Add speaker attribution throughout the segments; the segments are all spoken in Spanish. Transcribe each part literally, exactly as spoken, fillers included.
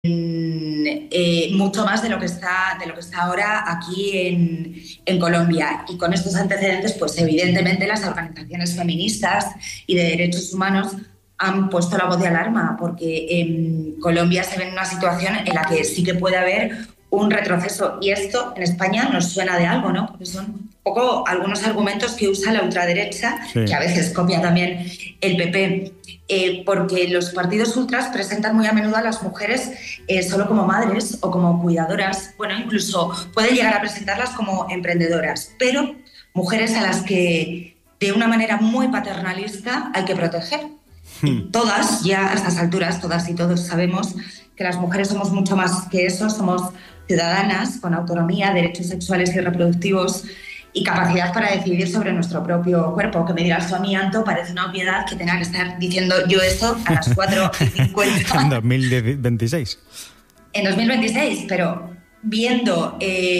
Speaker 1: eh, mucho más de lo que está, de lo que está ahora aquí en, en Colombia. Y con estos antecedentes, pues evidentemente las organizaciones feministas y de derechos humanos han puesto la voz de alarma, porque en Colombia se ve en una situación en la que sí que puede haber un retroceso. Y esto en España nos suena de algo, ¿no? Porque son un poco algunos argumentos que usa la ultraderecha, sí, que a veces copia también el P P, eh, porque los partidos ultras presentan muy a menudo a las mujeres eh, solo como madres o como cuidadoras, bueno, incluso pueden llegar a presentarlas como emprendedoras, pero mujeres a las que de una manera muy paternalista hay que proteger. Hmm. Todas, ya a estas alturas, todas y todos sabemos que las mujeres somos mucho más que eso, somos ciudadanas con autonomía, derechos sexuales y reproductivos y capacidad para decidir sobre nuestro propio cuerpo. Que me dirás tú a mí, Anto, parece una obviedad que tenga que estar diciendo yo esto a las cuatro y cincuenta.
Speaker 2: En dos mil veintiséis.
Speaker 1: En dos mil veintiséis, pero viendo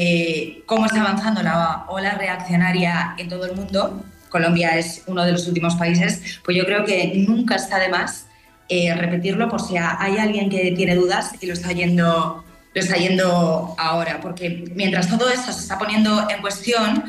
Speaker 1: eh, cómo está avanzando la ola reaccionaria en todo el mundo, Colombia es uno de los últimos países, pues yo creo que nunca está de más eh, repetirlo por si hay alguien que tiene dudas y lo está yendo... lo está yendo ahora, porque mientras todo eso se está poniendo en cuestión,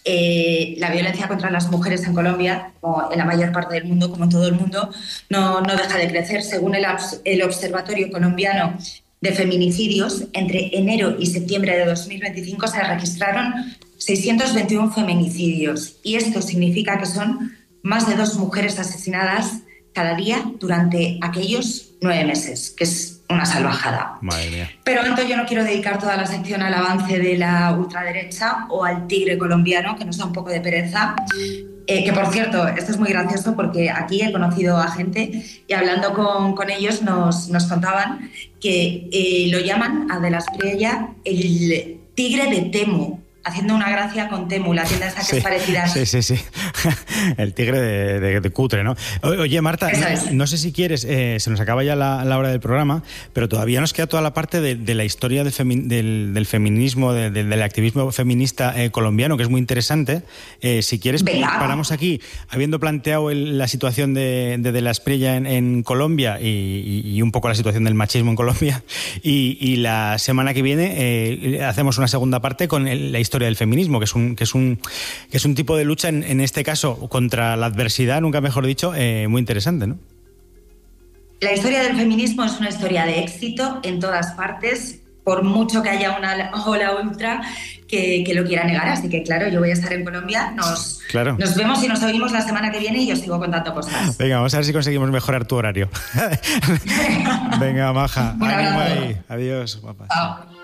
Speaker 1: eh, la violencia contra las mujeres en Colombia, como en la mayor parte del mundo, como en todo el mundo, no, no deja de crecer. Según el, el Observatorio Colombiano de Feminicidios, entre enero y septiembre de dos mil veinticinco se registraron seiscientos veintiuno feminicidios, y esto significa que son más de dos mujeres asesinadas cada día durante aquellos nueve meses, que es una salvajada.
Speaker 2: Madre mía.
Speaker 1: Pero antes yo no quiero dedicar toda la sección al avance de la ultraderecha o al tigre colombiano, que nos da un poco de pereza. Eh, que por cierto, esto es muy gracioso porque aquí he conocido a gente y hablando con, con ellos nos, nos contaban que eh, lo llaman a De la Espriella el tigre de Temu, haciendo una gracia con Temu, la tienda esa que
Speaker 2: sí,
Speaker 1: es parecida.
Speaker 2: Sí, sí, sí. El tigre de, de, de cutre, ¿no? Oye, Marta, no,
Speaker 1: es.
Speaker 2: no sé si quieres, eh, se nos acaba ya la, la hora del programa, pero todavía nos queda toda la parte de, de la historia del, femi, del, del feminismo, de, de, del activismo feminista eh, colombiano, que es muy interesante. Eh, si quieres, Venga. paramos aquí, habiendo planteado el, la situación de, de, de la Espriella en, en Colombia y, y, y un poco la situación del machismo en Colombia, y, y la semana que viene eh, hacemos una segunda parte con el, la historia del feminismo, que es un, que es un, que es un tipo de lucha, en, en este caso, contra la adversidad, nunca mejor dicho, eh, muy interesante, ¿no?
Speaker 1: La historia del feminismo es una historia de éxito en todas partes, por mucho que haya una ola ultra que, que lo quiera negar. Así que, claro, yo voy a estar en Colombia. Nos,
Speaker 2: claro.
Speaker 1: nos vemos y nos oímos la semana que viene y yo sigo contando cosas.
Speaker 2: Venga, vamos a ver si conseguimos mejorar tu horario. Venga, maja.
Speaker 1: Un abrazo.
Speaker 2: Ahí. Adiós, guapa.
Speaker 1: Chao.